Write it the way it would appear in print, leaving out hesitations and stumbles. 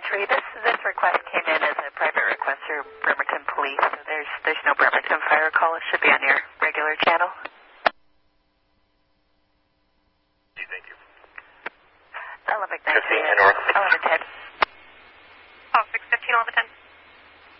Elementary. This request came in as a private request through Bremerton Police, so there's no Bremerton fire call. It should be on your regular channel. Thank you. 11 McKnight. 15 North. 11 10. Oh, 615, 11 10.